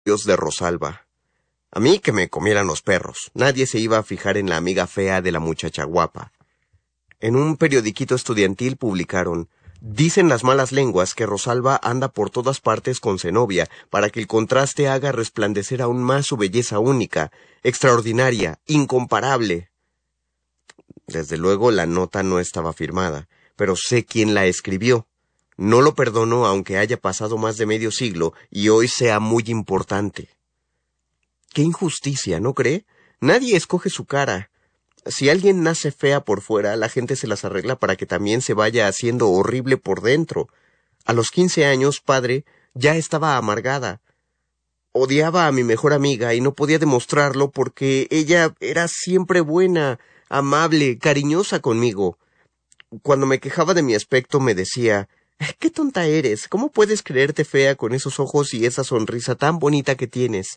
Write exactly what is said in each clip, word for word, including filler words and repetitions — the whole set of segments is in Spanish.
de Rosalba. A mí que me comieran los perros. Nadie se iba a fijar en la amiga fea de la muchacha guapa. En un periodiquito estudiantil publicaron: dicen las malas lenguas que Rosalba anda por todas partes con Zenobia para que el contraste haga resplandecer aún más su belleza única, extraordinaria, incomparable. Desde luego la nota no estaba firmada, pero sé quién la escribió. No lo perdono aunque haya pasado más de medio siglo y hoy sea muy importante. ¡Qué injusticia!, ¿no cree? Nadie escoge su cara. Si alguien nace fea por fuera, la gente se las arregla para que también se vaya haciendo horrible por dentro. A los quince años, padre, ya estaba amargada. Odiaba a mi mejor amiga y no podía demostrarlo porque ella era siempre buena, amable, cariñosa conmigo. Cuando me quejaba de mi aspecto me decía: «¡Qué tonta eres! ¿Cómo puedes creerte fea con esos ojos y esa sonrisa tan bonita que tienes?»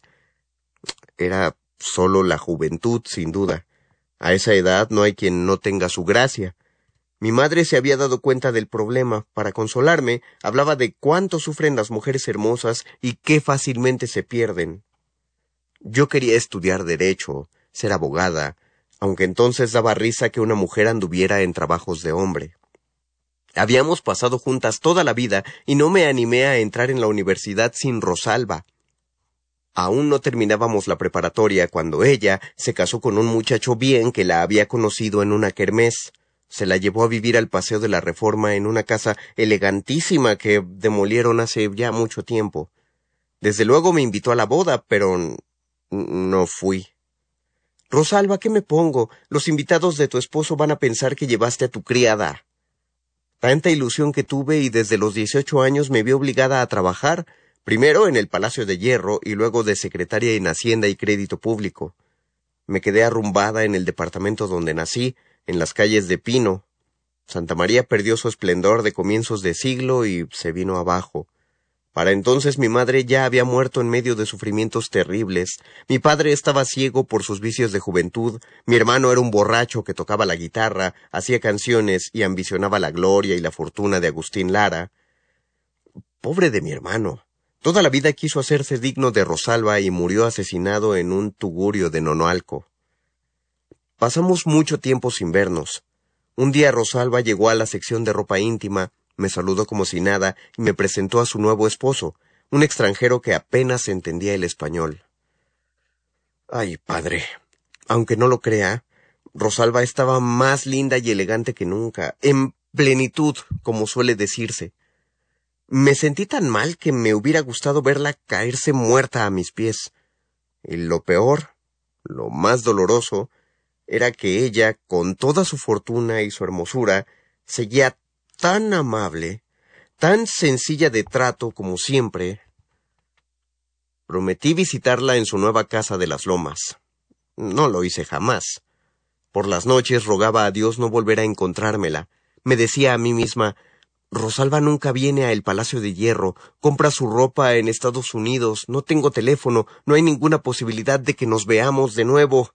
Era solo la juventud, sin duda. A esa edad no hay quien no tenga su gracia. Mi madre se había dado cuenta del problema. Para consolarme, hablaba de cuánto sufren las mujeres hermosas y qué fácilmente se pierden. Yo quería estudiar derecho, ser abogada, aunque entonces daba risa que una mujer anduviera en trabajos de hombre. Habíamos pasado juntas toda la vida y no me animé a entrar en la universidad sin Rosalba. Aún no terminábamos la preparatoria cuando ella se casó con un muchacho bien que la había conocido en una kermés. Se la llevó a vivir al Paseo de la Reforma en una casa elegantísima que demolieron hace ya mucho tiempo. Desde luego me invitó a la boda, pero no fui. «Rosalba, ¿qué me pongo? Los invitados de tu esposo van a pensar que llevaste a tu criada». Tanta ilusión que tuve y desde los dieciocho años me vi obligada a trabajar, primero en el Palacio de Hierro y luego de secretaria en Hacienda y Crédito Público. Me quedé arrumbada en el departamento donde nací, en las calles de Pino. Santa María perdió su esplendor de comienzos de siglo y se vino abajo. Para entonces mi madre ya había muerto en medio de sufrimientos terribles, mi padre estaba ciego por sus vicios de juventud, mi hermano era un borracho que tocaba la guitarra, hacía canciones y ambicionaba la gloria y la fortuna de Agustín Lara. Pobre de mi hermano. Toda la vida quiso hacerse digno de Rosalba y murió asesinado en un tugurio de Nonoalco. Pasamos mucho tiempo sin vernos. Un día Rosalba llegó a la sección de ropa íntima, me saludó como si nada y me presentó a su nuevo esposo, un extranjero que apenas entendía el español. Ay, padre, aunque no lo crea, Rosalba estaba más linda y elegante que nunca, en plenitud, como suele decirse. Me sentí tan mal que me hubiera gustado verla caerse muerta a mis pies. Y lo peor, lo más doloroso, era que ella, con toda su fortuna y su hermosura, seguía tan amable, tan sencilla de trato como siempre. Prometí visitarla en su nueva casa de las Lomas. No lo hice jamás. Por las noches rogaba a Dios no volver a encontrármela. Me decía a mí misma: Rosalba nunca viene a el Palacio de Hierro, compra su ropa en Estados Unidos, no tengo teléfono, no hay ninguna posibilidad de que nos veamos de nuevo.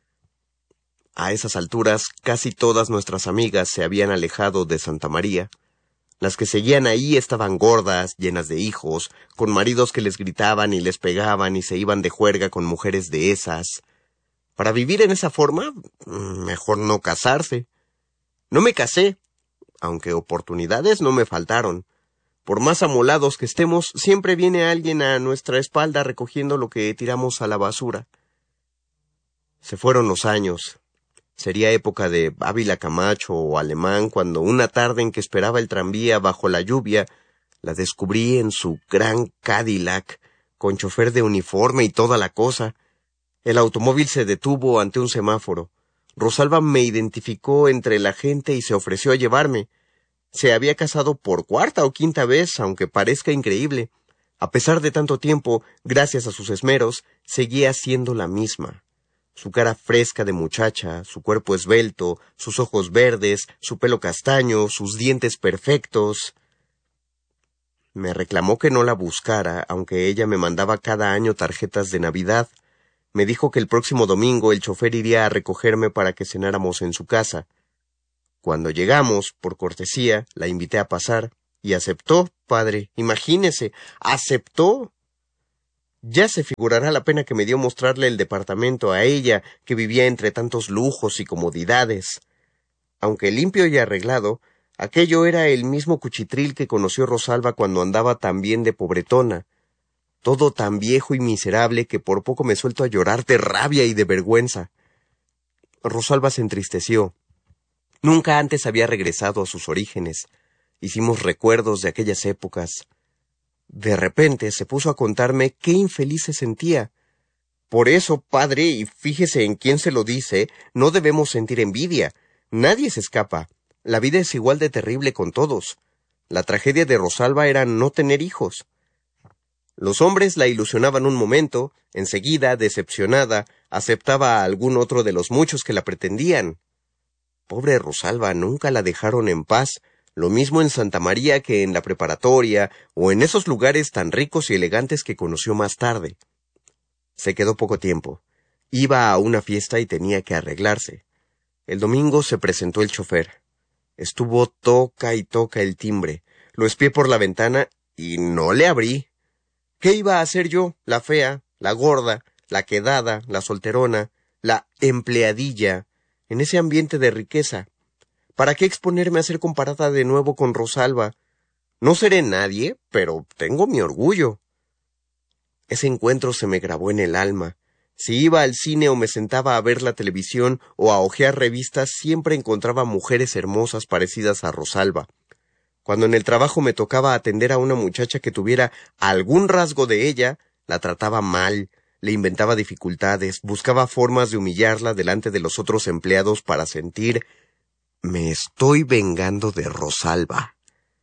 A esas alturas, casi todas nuestras amigas se habían alejado de Santa María. Las que seguían ahí estaban gordas, llenas de hijos, con maridos que les gritaban y les pegaban y se iban de juerga con mujeres de esas. Para vivir en esa forma, mejor no casarse. No me casé, aunque oportunidades no me faltaron. Por más amolados que estemos, siempre viene alguien a nuestra espalda recogiendo lo que tiramos a la basura. Se fueron los años. Sería época de Ávila Camacho o Alemán cuando una tarde en que esperaba el tranvía bajo la lluvia, la descubrí en su gran Cadillac, con chofer de uniforme y toda la cosa. El automóvil se detuvo ante un semáforo. Rosalba me identificó entre la gente y se ofreció a llevarme. Se había casado por cuarta o quinta vez, aunque parezca increíble. A pesar de tanto tiempo, gracias a sus esmeros, seguía siendo la misma. Su cara fresca de muchacha, su cuerpo esbelto, sus ojos verdes, su pelo castaño, sus dientes perfectos. Me reclamó que no la buscara, aunque ella me mandaba cada año tarjetas de Navidad. Me dijo que el próximo domingo el chofer iría a recogerme para que cenáramos en su casa. Cuando llegamos, por cortesía, la invité a pasar, y aceptó, padre, imagínese, aceptó. Ya se figurará la pena que me dio mostrarle el departamento a ella, que vivía entre tantos lujos y comodidades. Aunque limpio y arreglado, aquello era el mismo cuchitril que conoció Rosalba cuando andaba tan bien de pobretona. Todo tan viejo y miserable que por poco me suelto a llorar de rabia y de vergüenza. Rosalba se entristeció. Nunca antes había regresado a sus orígenes. Hicimos recuerdos de aquellas épocas. De repente se puso a contarme qué infeliz se sentía. Por eso, padre, y fíjese en quién se lo dice, no debemos sentir envidia. Nadie se escapa. La vida es igual de terrible con todos. La tragedia de Rosalba era no tener hijos. Los hombres la ilusionaban un momento, enseguida, decepcionada, aceptaba a algún otro de los muchos que la pretendían. Pobre Rosalba, nunca la dejaron en paz, lo mismo en Santa María que en la preparatoria, o en esos lugares tan ricos y elegantes que conoció más tarde. Se quedó poco tiempo. Iba a una fiesta y tenía que arreglarse. El domingo se presentó el chofer. Estuvo toca y toca el timbre. Lo espié por la ventana y no le abrí. ¿Qué iba a hacer yo, la fea, la gorda, la quedada, la solterona, la empleadilla, en ese ambiente de riqueza? ¿Para qué exponerme a ser comparada de nuevo con Rosalba? No seré nadie, pero tengo mi orgullo. Ese encuentro se me grabó en el alma. Si iba al cine o me sentaba a ver la televisión o a hojear revistas, siempre encontraba mujeres hermosas parecidas a Rosalba. Cuando en el trabajo me tocaba atender a una muchacha que tuviera algún rasgo de ella, la trataba mal, le inventaba dificultades, buscaba formas de humillarla delante de los otros empleados para sentir: me estoy vengando de Rosalba.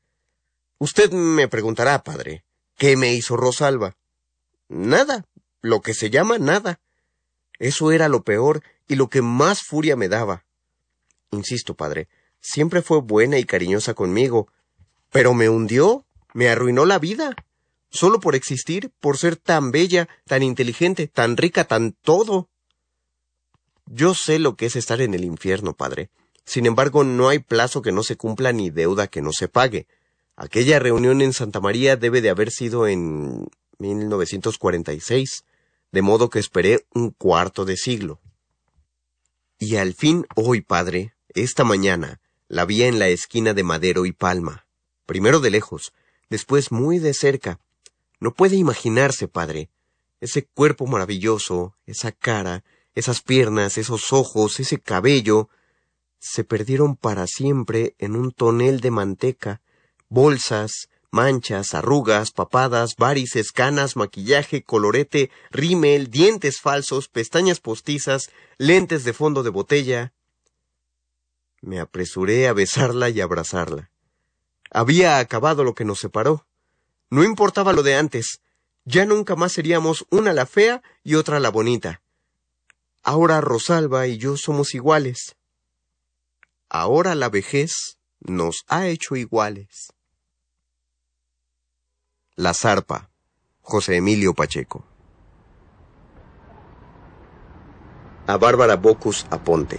Usted me preguntará, padre, ¿qué me hizo Rosalba? Nada, lo que se llama nada. Eso era lo peor y lo que más furia me daba. Insisto, padre, siempre fue buena y cariñosa conmigo, pero me hundió, me arruinó la vida, solo por existir, por ser tan bella, tan inteligente, tan rica, tan todo. Yo sé lo que es estar en el infierno, padre. Sin embargo, no hay plazo que no se cumpla ni deuda que no se pague. Aquella reunión en Santa María debe de haber sido en mil novecientos cuarenta y seis, de modo que esperé un cuarto de siglo. Y al fin hoy, padre, esta mañana, la vi en la esquina de Madero y Palma. Primero de lejos, después muy de cerca. No puede imaginarse, padre, ese cuerpo maravilloso, esa cara, esas piernas, esos ojos, ese cabello, se perdieron para siempre en un tonel de manteca, bolsas, manchas, arrugas, papadas, varices, canas, maquillaje, colorete, rímel, dientes falsos, pestañas postizas, lentes de fondo de botella. Me apresuré a besarla y abrazarla. Había acabado lo que nos separó. No importaba lo de antes. Ya nunca más seríamos una la fea y otra la bonita. Ahora Rosalba y yo somos iguales. Ahora la vejez nos ha hecho iguales. La zarpa, José Emilio Pacheco. A Bárbara Bocus Aponte.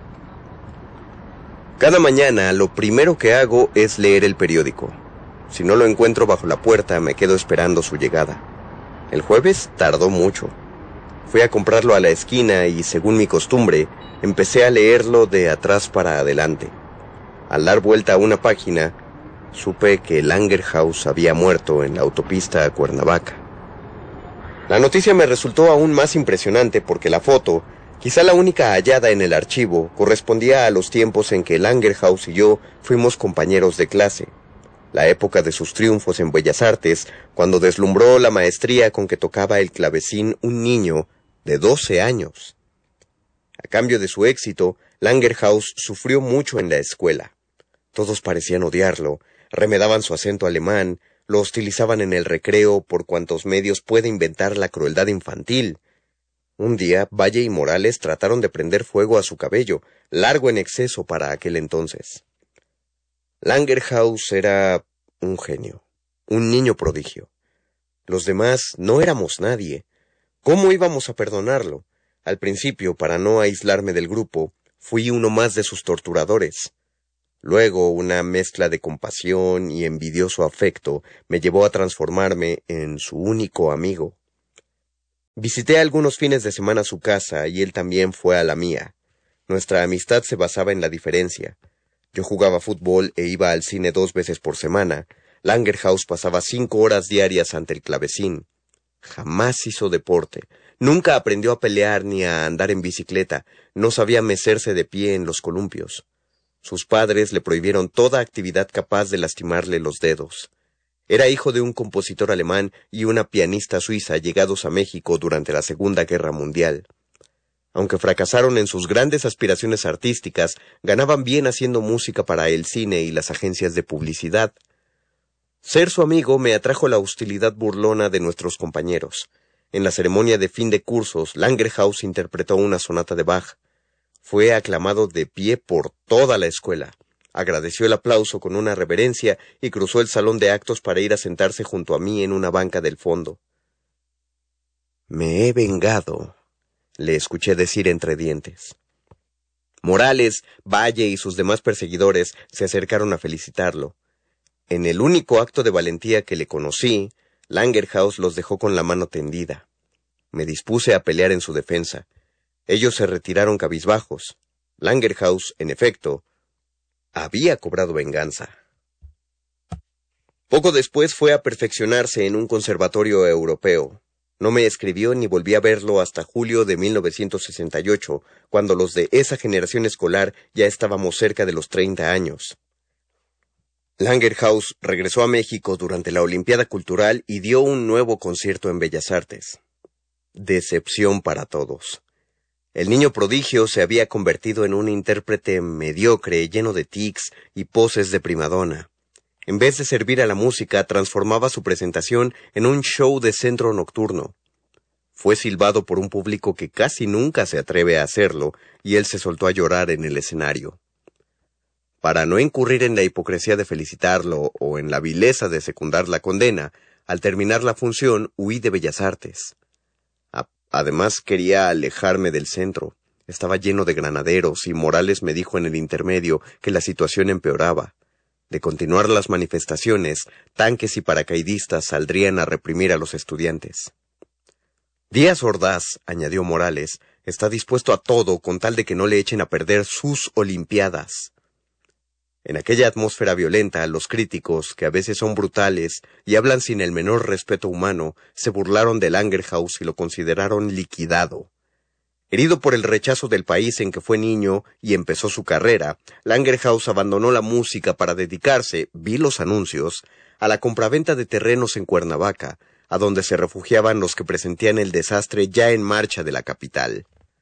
Cada mañana lo primero que hago es leer el periódico. Si no lo encuentro bajo la puerta, me quedo esperando su llegada. El jueves tardó mucho. Fui a comprarlo a la esquina y, según mi costumbre, empecé a leerlo de atrás para adelante. Al dar vuelta a una página, supe que Langerhaus había muerto en la autopista a Cuernavaca. La noticia me resultó aún más impresionante porque la foto, quizá la única hallada en el archivo, correspondía a los tiempos en que Langerhaus y yo fuimos compañeros de clase, la época de sus triunfos en Bellas Artes, cuando deslumbró la maestría con que tocaba el clavecín un niño de doce años. A cambio de su éxito, Langerhaus sufrió mucho en la escuela. Todos parecían odiarlo, remedaban su acento alemán, lo hostilizaban en el recreo por cuantos medios puede inventar la crueldad infantil. Un día, Valle y Morales trataron de prender fuego a su cabello, largo en exceso para aquel entonces. Langerhaus era un genio, un niño prodigio. Los demás no éramos nadie. ¿Cómo íbamos a perdonarlo? Al principio, para no aislarme del grupo, fui uno más de sus torturadores. Luego, una mezcla de compasión y envidioso afecto me llevó a transformarme en su único amigo. Visité algunos fines de semana su casa y él también fue a la mía. Nuestra amistad se basaba en la diferencia. Yo jugaba fútbol e iba al cine dos veces por semana. Langerhaus pasaba cinco horas diarias ante el clavecín. Jamás hizo deporte. Nunca aprendió a pelear ni a andar en bicicleta. No sabía mecerse de pie en los columpios. Sus padres le prohibieron toda actividad capaz de lastimarle los dedos. Era hijo de un compositor alemán y una pianista suiza llegados a México durante la Segunda Guerra Mundial. Aunque fracasaron en sus grandes aspiraciones artísticas, ganaban bien haciendo música para el cine y las agencias de publicidad. Ser su amigo me atrajo la hostilidad burlona de nuestros compañeros. En la ceremonia de fin de cursos, Langerhaus interpretó una sonata de Bach. Fue aclamado de pie por toda la escuela. Agradeció el aplauso con una reverencia y cruzó el salón de actos para ir a sentarse junto a mí en una banca del fondo. «Me he vengado», le escuché decir entre dientes. Morales, Valle y sus demás perseguidores se acercaron a felicitarlo. En el único acto de valentía que le conocí, Langerhaus los dejó con la mano tendida. Me dispuse a pelear en su defensa. Ellos se retiraron cabizbajos. Langerhaus, en efecto, había cobrado venganza. Poco después fue a perfeccionarse en un conservatorio europeo. No me escribió ni volví a verlo hasta julio de mil novecientos sesenta y ocho, cuando los de esa generación escolar ya estábamos cerca de los treinta años. Langerhaus regresó a México durante la Olimpiada Cultural y dio un nuevo concierto en Bellas Artes. Decepción para todos. El niño prodigio se había convertido en un intérprete mediocre, lleno de tics y poses de primadona. En vez de servir a la música, transformaba su presentación en un show de centro nocturno. Fue silbado por un público que casi nunca se atreve a hacerlo, y él se soltó a llorar en el escenario. Para no incurrir en la hipocresía de felicitarlo o en la vileza de secundar la condena, al terminar la función huí de Bellas Artes. A- además quería alejarme del centro. Estaba lleno de granaderos y Morales me dijo en el intermedio que la situación empeoraba. De continuar las manifestaciones, tanques y paracaidistas saldrían a reprimir a los estudiantes. Díaz Ordaz, añadió Morales, está dispuesto a todo con tal de que no le echen a perder sus Olimpiadas. En aquella atmósfera violenta, los críticos, que a veces son brutales y hablan sin el menor respeto humano, se burlaron de Langerhaus y lo consideraron liquidado. Herido por el rechazo del país en que fue niño y empezó su carrera, Langerhaus abandonó la música para dedicarse, vi los anuncios, a la compraventa de terrenos en Cuernavaca, a donde se refugiaban los que presentían el desastre ya en marcha de la capital.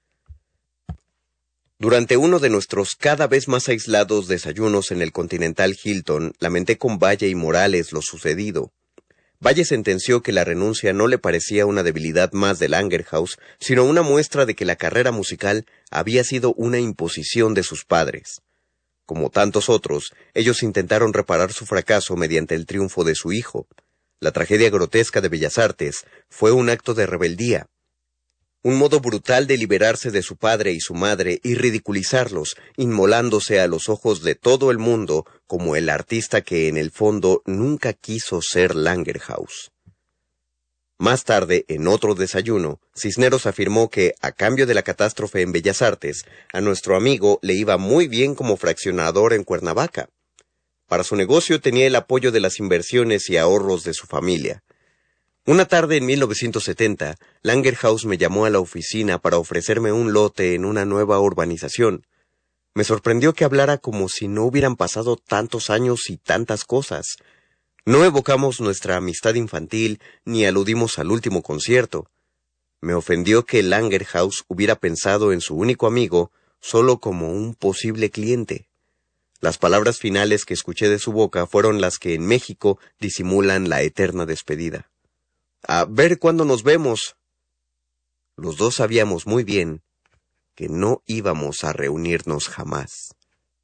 Durante uno de nuestros cada vez más aislados desayunos en el Continental Hilton, lamenté con Valle y Morales lo sucedido. Valle sentenció que la renuncia no le parecía una debilidad más de Langerhaus, sino una muestra de que la carrera musical había sido una imposición de sus padres. Como tantos otros, ellos intentaron reparar su fracaso mediante el triunfo de su hijo. La tragedia grotesca de Bellas Artes fue un acto de rebeldía, un modo brutal de liberarse de su padre y su madre y ridiculizarlos, inmolándose a los ojos de todo el mundo como el artista que en el fondo nunca quiso ser Langerhaus. Más tarde, en otro desayuno, Cisneros afirmó que, a cambio de la catástrofe en Bellas Artes, a nuestro amigo le iba muy bien como fraccionador en Cuernavaca. Para su negocio tenía el apoyo de las inversiones y ahorros de su familia. Una tarde en mil novecientos setenta, Langerhaus me llamó a la oficina para ofrecerme un lote en una nueva urbanización. Me sorprendió que hablara como si no hubieran pasado tantos años y tantas cosas. No evocamos nuestra amistad infantil ni aludimos al último concierto. Me ofendió que Langerhaus hubiera pensado en su único amigo solo como un posible cliente. Las palabras finales que escuché de su boca fueron las que en México disimulan la eterna despedida. A ver cuándo nos vemos. Los dos sabíamos muy bien que no íbamos a reunirnos jamás.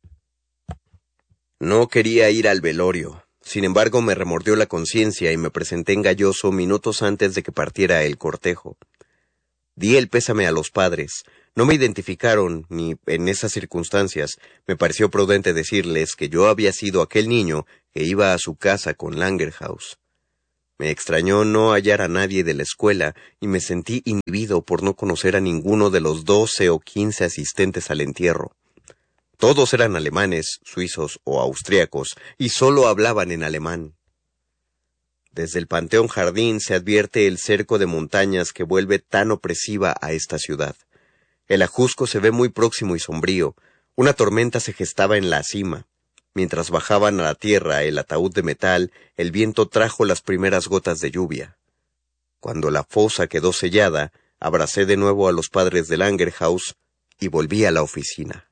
No quería ir al velorio. Sin embargo, me remordió la conciencia y me presenté en Galloso minutos antes de que partiera el cortejo. Di el pésame a los padres. No me identificaron, ni en esas circunstancias me pareció prudente decirles que yo había sido aquel niño que iba a su casa con Langerhaus. Me extrañó no hallar a nadie de la escuela y me sentí inhibido por no conocer a ninguno de los doce o quince asistentes al entierro. Todos eran alemanes, suizos o austríacos y solo hablaban en alemán. Desde el Panteón Jardín se advierte el cerco de montañas que vuelve tan opresiva a esta ciudad. El Ajusco se ve muy próximo y sombrío. Una tormenta se gestaba en la cima. Mientras bajaban a la tierra el ataúd de metal, el viento trajo las primeras gotas de lluvia. Cuando la fosa quedó sellada, abracé de nuevo a los padres del Langerhaus y volví a la oficina.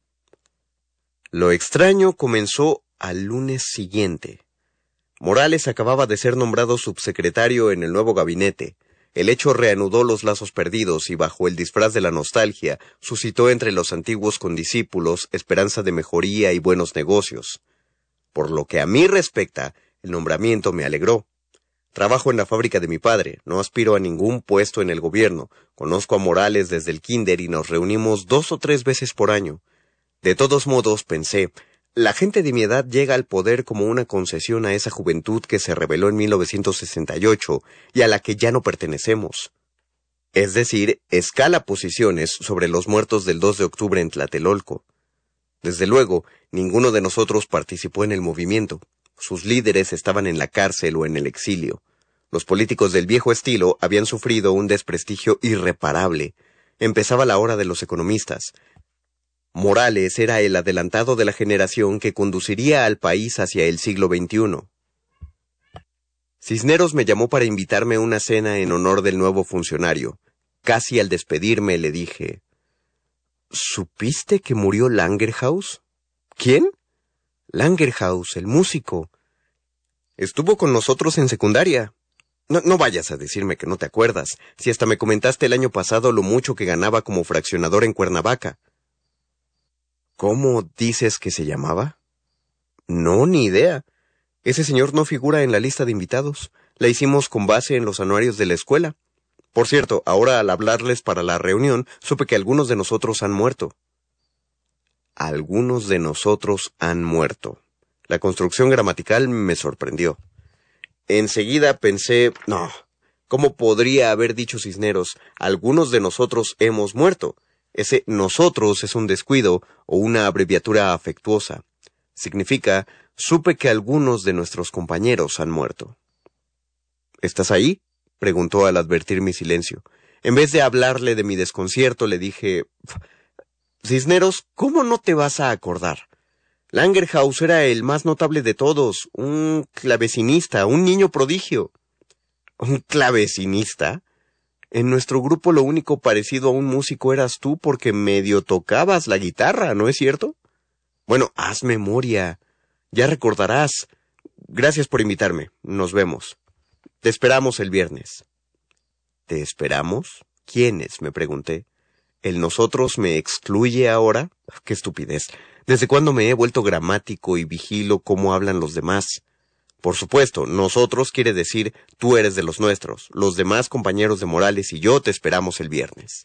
Lo extraño comenzó al lunes siguiente. Morales acababa de ser nombrado subsecretario en el nuevo gabinete. El hecho reanudó los lazos perdidos y bajo el disfraz de la nostalgia suscitó entre los antiguos condiscípulos esperanza de mejoría y buenos negocios. Por lo que a mí respecta, el nombramiento me alegró. Trabajo en la fábrica de mi padre, no aspiro a ningún puesto en el gobierno. Conozco a Morales desde el kinder y nos reunimos dos o tres veces por año. De todos modos, pensé, la gente de mi edad llega al poder como una concesión a esa juventud que se rebeló en mil novecientos sesenta y ocho y a la que ya no pertenecemos. Es decir, escala posiciones sobre los muertos del dos de octubre en Tlatelolco. Desde luego, ninguno de nosotros participó en el movimiento. Sus líderes estaban en la cárcel o en el exilio. Los políticos del viejo estilo habían sufrido un desprestigio irreparable. Empezaba la hora de los economistas. Morales era el adelantado de la generación que conduciría al país hacia el siglo veintiuno. Cisneros me llamó para invitarme a una cena en honor del nuevo funcionario. Casi al despedirme le dije, ¿supiste que murió Langerhaus? ¿Quién? Langerhaus, el músico. Estuvo con nosotros en secundaria. No, no vayas a decirme que no te acuerdas, si hasta me comentaste el año pasado lo mucho que ganaba como fraccionador en Cuernavaca. ¿Cómo dices que se llamaba? No, ni idea. Ese señor no figura en la lista de invitados. La hicimos con base en los anuarios de la escuela. Por cierto, ahora al hablarles para la reunión, supe que algunos de nosotros han muerto. Algunos de nosotros han muerto. La construcción gramatical me sorprendió. Enseguida pensé, no, ¿cómo podría haber dicho Cisneros? Algunos de nosotros hemos muerto. Ese nosotros es un descuido o una abreviatura afectuosa. Significa, supe que algunos de nuestros compañeros han muerto. ¿Estás ahí?, preguntó al advertir mi silencio. En vez de hablarle de mi desconcierto, le dije, Cisneros, ¿cómo no te vas a acordar? Langerhaus era el más notable de todos, un clavecinista, un niño prodigio. ¿Un clavecinista? En nuestro grupo lo único parecido a un músico eras tú porque medio tocabas la guitarra, ¿no es cierto? Bueno, haz memoria. Ya recordarás. Gracias por invitarme. Nos vemos. Te esperamos el viernes. ¿Te esperamos? ¿Quiénes?, me pregunté. ¿El nosotros me excluye ahora? ¡Qué estupidez! ¿Desde cuándo me he vuelto gramático y vigilo cómo hablan los demás? Por supuesto, nosotros quiere decir tú eres de los nuestros. Los demás compañeros de Morales y yo te esperamos el viernes.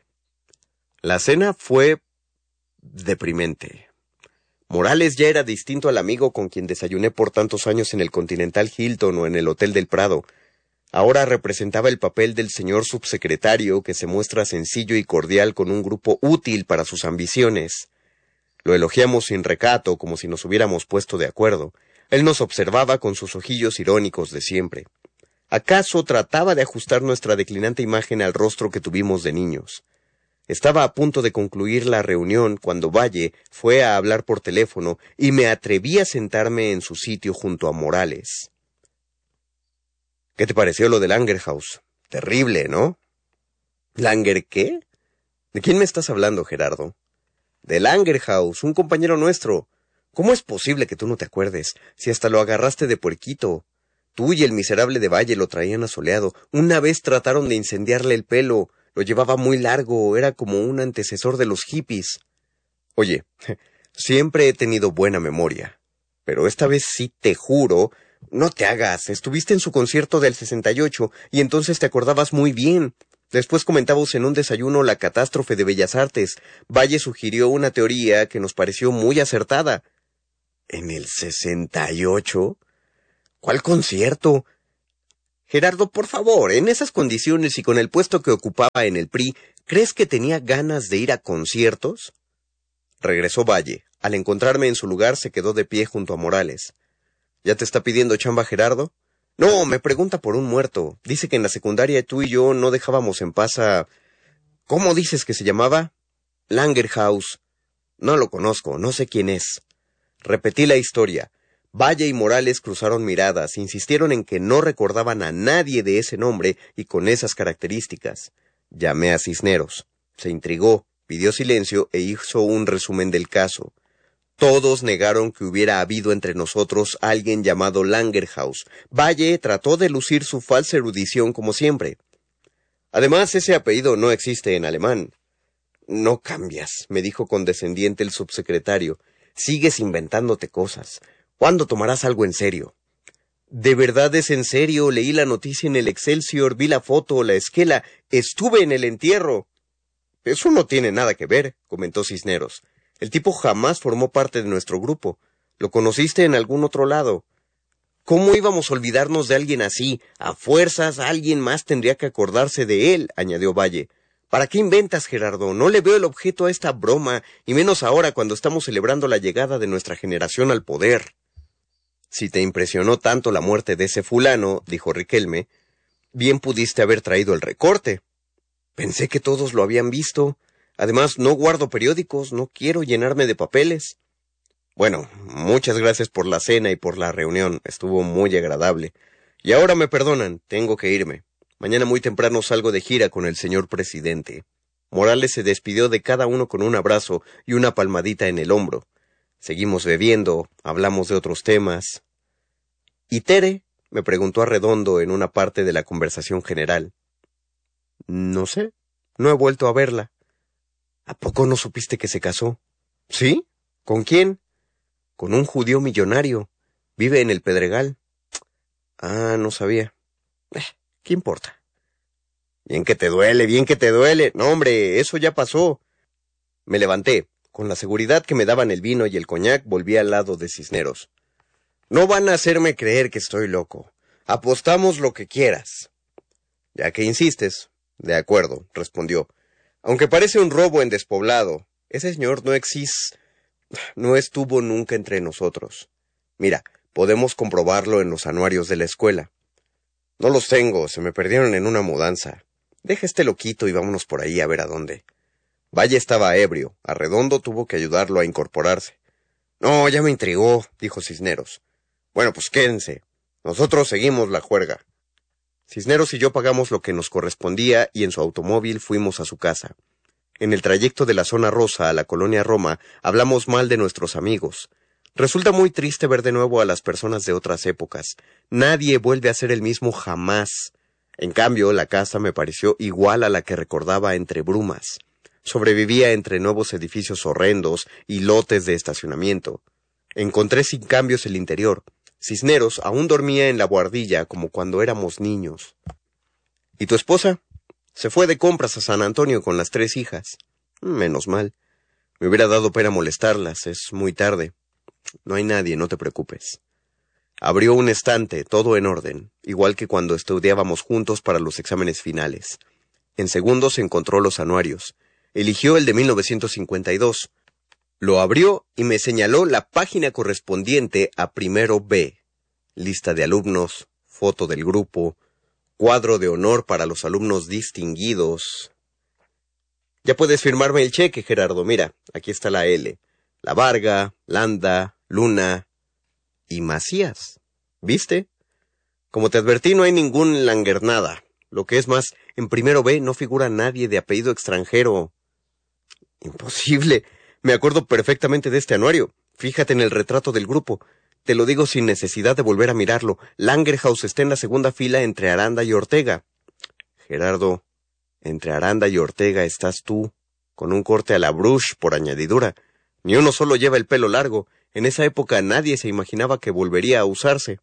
La cena fue deprimente. Morales ya era distinto al amigo con quien desayuné por tantos años en el Continental Hilton o en el Hotel del Prado. Ahora representaba el papel del señor subsecretario que se muestra sencillo y cordial con un grupo útil para sus ambiciones. Lo elogiamos sin recato, como si nos hubiéramos puesto de acuerdo. Él nos observaba con sus ojillos irónicos de siempre. ¿Acaso trataba de ajustar nuestra declinante imagen al rostro que tuvimos de niños? Estaba a punto de concluir la reunión cuando Valle fue a hablar por teléfono y me atreví a sentarme en su sitio junto a Morales. ¿Qué te pareció lo de Langerhaus? Terrible, ¿no? ¿Langer qué? ¿De quién me estás hablando, Gerardo? De Langerhaus, un compañero nuestro. ¿Cómo es posible que tú no te acuerdes, si hasta lo agarraste de puerquito? Tú y el miserable de Valle lo traían asoleado. Una vez trataron de incendiarle el pelo. Lo llevaba muy largo, era como un antecesor de los hippies. Oye, siempre he tenido buena memoria. Pero esta vez sí te juro... No te hagas, estuviste en su concierto del sesenta y ocho y entonces te acordabas muy bien. Después comentamos en un desayuno la catástrofe de Bellas Artes. Valle sugirió una teoría que nos pareció muy acertada. ¿En el sesenta y ocho? ¿Cuál concierto? Gerardo, por favor, en esas condiciones y con el puesto que ocupaba en el P R I, ¿crees que tenía ganas de ir a conciertos? Regresó Valle. Al encontrarme en su lugar, se quedó de pie junto a Morales. ¿Ya te está pidiendo chamba, Gerardo? No, me pregunta por un muerto. Dice que en la secundaria tú y yo no dejábamos en paz a... ¿Cómo dices que se llamaba? Langerhaus. No lo conozco, no sé quién es. Repetí la historia. Valle y Morales cruzaron miradas, insistieron en que no recordaban a nadie de ese nombre y con esas características. Llamé a Cisneros. Se intrigó, pidió silencio e hizo un resumen del caso. Todos negaron que hubiera habido entre nosotros alguien llamado Langerhaus. Valle trató de lucir su falsa erudición como siempre. Además, ese apellido no existe en alemán. No cambias, me dijo condescendiente el subsecretario. Sigues inventándote cosas. ¿Cuándo tomarás algo en serio? ¿De verdad es en serio? Leí la noticia en el Excelsior, vi la foto, la esquela. Estuve en el entierro. Eso no tiene nada que ver, comentó Cisneros. El tipo jamás formó parte de nuestro grupo. Lo conociste en algún otro lado. ¿Cómo íbamos a olvidarnos de alguien así? A fuerzas, alguien más tendría que acordarse de él, añadió Valle. ¿Para qué inventas, Gerardo? No le veo el objeto a esta broma, y menos ahora cuando estamos celebrando la llegada de nuestra generación al poder. Si te impresionó tanto la muerte de ese fulano, dijo Riquelme, bien pudiste haber traído el recorte. Pensé que todos lo habían visto. Además, no guardo periódicos, no quiero llenarme de papeles. Bueno, muchas gracias por la cena y por la reunión, estuvo muy agradable. Y ahora me perdonan, tengo que irme. Mañana muy temprano salgo de gira con el señor presidente. Morales se despidió de cada uno con un abrazo y una palmadita en el hombro. Seguimos bebiendo, hablamos de otros temas. ¿Y Tere? Me preguntó Arredondo en una parte de la conversación general. No sé, no he vuelto a verla. ¿A poco no supiste que se casó? ¿Sí? ¿Con quién? Con un judío millonario. Vive en el Pedregal. Ah, no sabía. Eh, ¿qué importa? Bien que te duele, bien que te duele. No, hombre, eso ya pasó. Me levanté. Con la seguridad que me daban el vino y el coñac, volví al lado de Cisneros. No van a hacerme creer que estoy loco. Apostamos lo que quieras. Ya que insistes. De acuerdo, respondió. Aunque parece un robo en despoblado, ese señor no existe, no estuvo nunca entre nosotros. Mira, podemos comprobarlo en los anuarios de la escuela. No los tengo, se me perdieron en una mudanza. Deja este loquito y vámonos por ahí a ver a dónde. Valle estaba ebrio, Arredondo tuvo que ayudarlo a incorporarse. No, ya me intrigó, dijo Cisneros. Bueno, pues quédense. Nosotros seguimos la juerga. Cisneros y yo pagamos lo que nos correspondía y en su automóvil fuimos a su casa. En el trayecto de la zona rosa a la colonia Roma hablamos mal de nuestros amigos. Resulta muy triste ver de nuevo a las personas de otras épocas. Nadie vuelve a ser el mismo jamás. En cambio, la casa me pareció igual a la que recordaba entre brumas. Sobrevivía entre nuevos edificios horrendos y lotes de estacionamiento. Encontré sin cambios el interior. Cisneros aún dormía en la buhardilla como cuando éramos niños. ¿Y tu esposa? Se fue de compras a San Antonio con las tres hijas. Menos mal. Me hubiera dado pena molestarlas, es muy tarde. No hay nadie, no te preocupes. Abrió un estante, todo en orden, igual que cuando estudiábamos juntos para los exámenes finales. En segundos encontró los anuarios. Eligió el de mil novecientos cincuenta y dos. Lo abrió y me señaló la página correspondiente a primero B. Lista de alumnos, foto del grupo, cuadro de honor para los alumnos distinguidos. Ya puedes firmarme el cheque, Gerardo. Mira, aquí está la L. La Varga, Landa, Luna y Macías. ¿Viste? Como te advertí, no hay ningún Langernada. Lo que es más, en primero B no figura nadie de apellido extranjero. Imposible. Me acuerdo perfectamente de este anuario. Fíjate en el retrato del grupo. Te lo digo sin necesidad de volver a mirarlo. Langerhaus está en la segunda fila entre Aranda y Ortega. Gerardo, entre Aranda y Ortega estás tú, con un corte a la Bruch por añadidura. Ni uno solo lleva el pelo largo. En esa época nadie se imaginaba que volvería a usarse.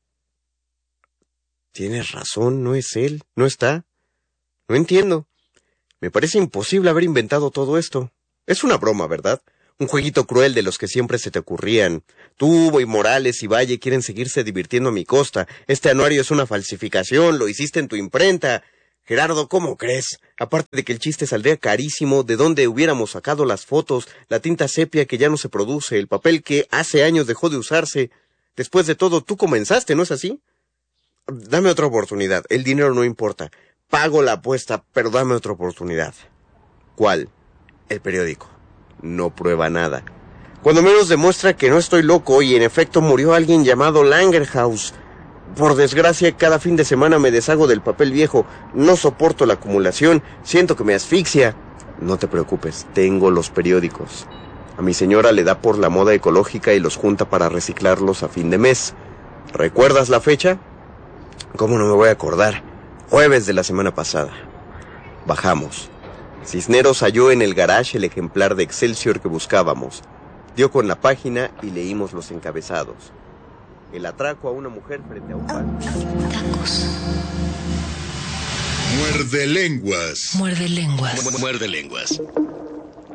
Tienes razón, no es él, no está. No entiendo. Me parece imposible haber inventado todo esto. Es una broma, ¿verdad? Un jueguito cruel de los que siempre se te ocurrían. Tú, y Morales y Valle quieren seguirse divirtiendo a mi costa. Este anuario es una falsificación, lo hiciste en tu imprenta. Gerardo, ¿cómo crees? Aparte de que el chiste saldría carísimo, ¿de dónde hubiéramos sacado las fotos, la tinta sepia que ya no se produce, el papel que hace años dejó de usarse? Después de todo, tú comenzaste, ¿no es así? Dame otra oportunidad, el dinero no importa. Pago la apuesta, pero dame otra oportunidad. ¿Cuál? El periódico. No prueba nada. Cuando menos demuestra que no estoy loco y en efecto murió alguien llamado Langerhaus. Por desgracia, cada fin de semana me deshago del papel viejo. No soporto la acumulación. Siento que me asfixia. No te preocupes, tengo los periódicos. A mi señora le da por la moda ecológica y los junta para reciclarlos a fin de mes. ¿Recuerdas la fecha? ¿Cómo no me voy a acordar? Jueves de la semana pasada. Bajamos. Cisneros halló en el garage el ejemplar de Excelsior que buscábamos. Dio con la página y leímos los encabezados. El atraco a una mujer frente a un bar. Tacos. Muerde lenguas. Muerde lenguas. Muerde lenguas.